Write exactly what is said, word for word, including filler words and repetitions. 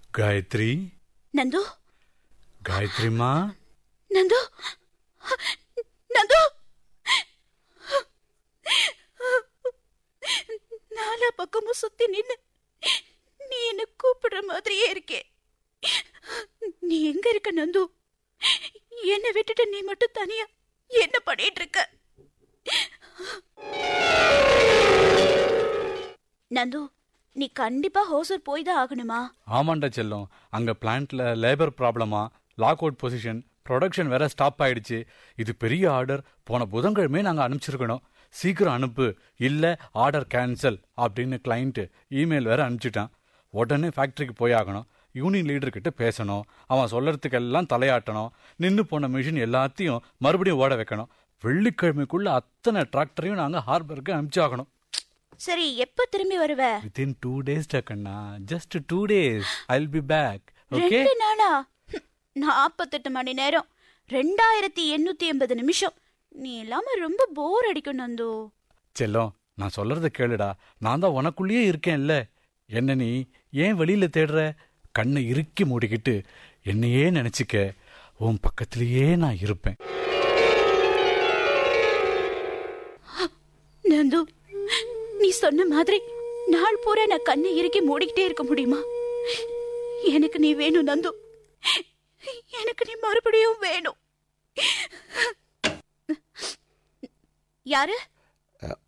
காயத்ரி. நந்து. காயத்ரிமா. நந்து. நந்து. நாலா பக்கமும் சுத்தி நின்னு நீ என்ன கூப்பிடுற மாதிரியே இருக்கே. நீ எங்க இருக்க நந்து? என்ன விட்டுட்டு நீ மட்டும் தனியா என்ன பண்ணிட்டு இருக்க? நந்து, நீ கண்டிப்பா ஹோசூர் போய் தான் ஆகணுமா? ஆமாண்டா செல்லம், அங்க பிளான்ட்ல லேபர் ப்ராப்ளமா, லாக் அவுட் பொசிஷன், ப்ரொடக்ஷன் வேற ஸ்டாப் ஆயிடுச்சு. இது பெரிய ஆர்டர், போன புதன்கிழமே நாங்க அனுப்பிச்சிருக்கணும். சீக்கிரம் அனுப்பு, இல்ல ஆர்டர் கேன்சல் அப்படின்னு கிளைண்ட் இமெயில் வேற அனுப்பிச்சிட்டான். உடனே ஃபேக்டரிக்கு போய் ஆகணும். யூனியன் லீடர் கிட்ட பேசணும். அவன் சொல்றதுக்கெல்லாம் தலையாட்டணும். நின்று போன மிஷின் எல்லாத்தையும் மறுபடியும் ஓட வைக்கணும். வெள்ளிக்கிழமைக்குள்ள அத்தனை டிராக்டரையும் நாங்க ஹார்பருக்கு அனுப்பிச்சாகணும். சரி, எப்ப திரும்பி வருவ? Within two days Kanna, just two days I will be back. Okay? ரெண்டு நாளா? நாற்பத்தெட்டு மணி நேரம், ரெண்டாயிரத்தி எண்ணூத்தி எண்பது நிமிஷம். நீ இல்லாம ரொம்ப போர் அடிக்கும் நந்து. செல்லம், நான் சொல்றத கேளுடா. நான் தான் உனக்குள்ளேயே இருக்கேன்ல. என்ன நீ ஏன் வெளியில தேடுற? கண்ணை இறுக்கி மூடிக்கிட்டு என்னையே நினைச்சுக்க. உன் பக்கத்திலேயே நான் இருப்பேன். நந்து, நீ சொன்ன மாதிரி நாள் பூரா நான் கண்ணை இறுக்கி மூடிக்கிட்டே இருக்க முடியுமா? எனக்கு நீ வேணும் நந்து. எனக்கு நீ மறுபடியும் வேணும். யாரு?